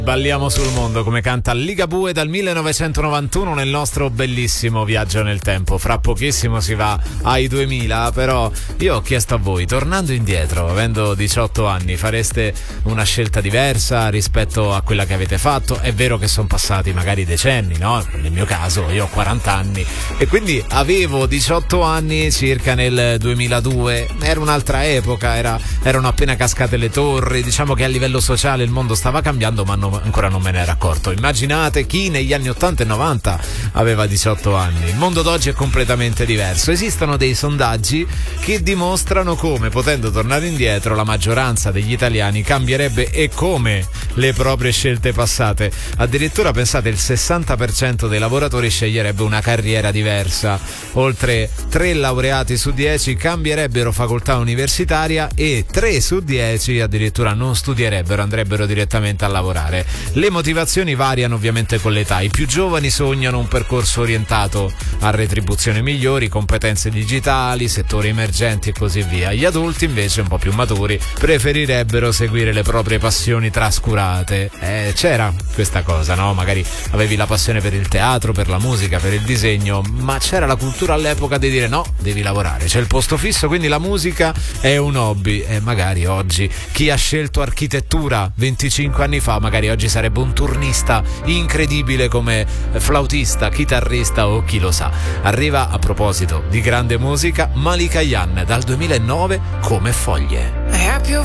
Balliamo sul mondo, come canta Ligabue dal 1991 nel nostro bellissimo viaggio nel tempo. Fra pochissimo si va ai 2000, però io ho chiesto a voi, tornando indietro, avendo 18 anni, fareste una scelta diversa rispetto a quella che avete fatto? È vero che sono passati magari decenni, no? Nel mio caso io ho 40 anni e quindi avevo 18 anni circa nel 2002, era un'altra epoca, erano appena cascate le torri, diciamo che a livello sociale il mondo stava cambiando, ma ancora non me ne ero accorto. Immaginate chi negli anni 80 e 90 aveva 18 anni. Il mondo d'oggi è completamente diverso. Esistono dei sondaggi che dimostrano come, potendo tornare indietro, la maggioranza degli italiani cambierebbe e come le proprie scelte passate. Addirittura, pensate, il 60% dei lavoratori sceglierebbe una carriera diversa. Oltre 3 laureati su 10 cambierebbero facoltà universitaria e 3 su 10 addirittura non studierebbero, andrebbero direttamente a lavorare. Le motivazioni variano ovviamente con l'età. I più giovani sognano un percorso orientato a retribuzioni migliori, competenze digitali, settori emergenti e così via. Gli adulti invece, un po' più maturi, preferirebbero seguire le proprie passioni trascurate. C'era questa cosa, no? Magari avevi la passione per il teatro, per la musica, per il disegno, ma c'era la cultura all'epoca di dire no, devi lavorare, c'è il posto fisso, quindi la musica è un hobby. E magari oggi chi ha scelto architettura 25 anni fa magari oggi sarebbe un turnista incredibile come flautista, chitarrista o chi lo sa. Arriva, a proposito di grande musica, Malika Ayane dal 2009 come Foglie.